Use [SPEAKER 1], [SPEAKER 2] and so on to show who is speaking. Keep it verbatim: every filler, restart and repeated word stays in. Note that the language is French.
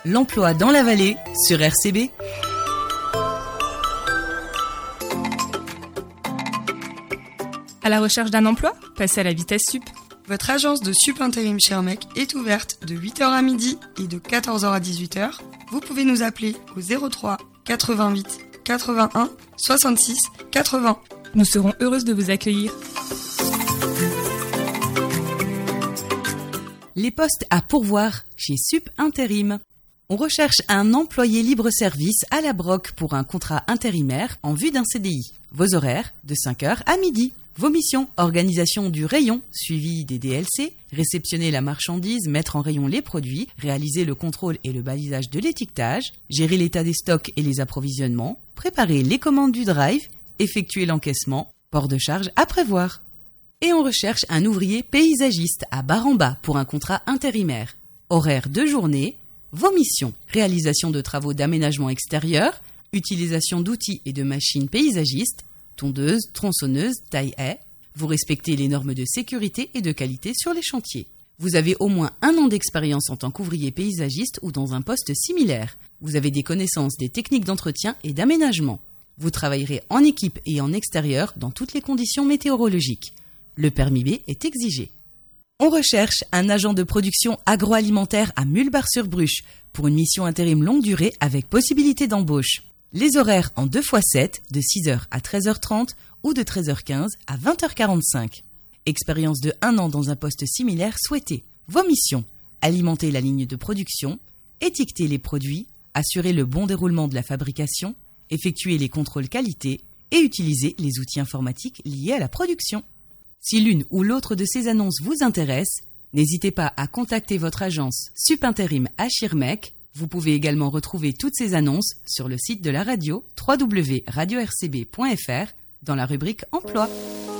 [SPEAKER 1] l'emploi dans la vallée sur R C B.
[SPEAKER 2] À la recherche d'un emploi? Passez à la vitesse sup.
[SPEAKER 3] Votre agence de sup intérim chez Hermec est ouverte de huit heures à midi et de quatorze heures à dix-huit heures. Vous pouvez nous appeler au zéro trois quatre-vingt-huit quatre-vingt-un soixante-six quatre-vingts.
[SPEAKER 2] Nous serons heureuses de vous accueillir.
[SPEAKER 1] Les postes à pourvoir chez Sup Intérim. On recherche un employé libre-service à la Broc pour un contrat intérimaire en vue d'un C D I. Vos horaires, de cinq heures à midi. Vos missions, organisation du rayon, suivi des D L C, réceptionner la marchandise, mettre en rayon les produits, réaliser le contrôle et le balisage de l'étiquetage, gérer l'état des stocks et les approvisionnements, préparer les commandes du drive, effectuer l'encaissement, port de charge à prévoir. Et on recherche un ouvrier paysagiste à Bar-en-Bas pour un contrat intérimaire. Horaire de journée, vos missions, réalisation de travaux d'aménagement extérieur, utilisation d'outils et de machines paysagistes, tondeuse, tronçonneuse, taille-haie. Vous respectez les normes de sécurité et de qualité sur les chantiers. Vous avez au moins un an d'expérience en tant qu'ouvrier paysagiste ou dans un poste similaire. Vous avez des connaissances des techniques d'entretien et d'aménagement. Vous travaillerez en équipe et en extérieur dans toutes les conditions météorologiques. Le permis B est exigé. On recherche un agent de production agroalimentaire à Mulbar-sur-Bruche pour une mission intérim longue durée avec possibilité d'embauche. Les horaires en deux fois sept, de six heures à treize heures trente ou de treize heures quinze à vingt heures quarante-cinq. Expérience de un an dans un poste similaire souhaité. Vos missions: alimenter la ligne de production, étiqueter les produits, assurer le bon déroulement de la fabrication, effectuer les contrôles qualité et utiliser les outils informatiques liés à la production. Si l'une ou l'autre de ces annonces vous intéresse, n'hésitez pas à contacter votre agence Sup Intérim à Schirmeck. Vous pouvez également retrouver toutes ces annonces sur le site de la radio w w w point radio r c b point f r dans la rubrique Emploi.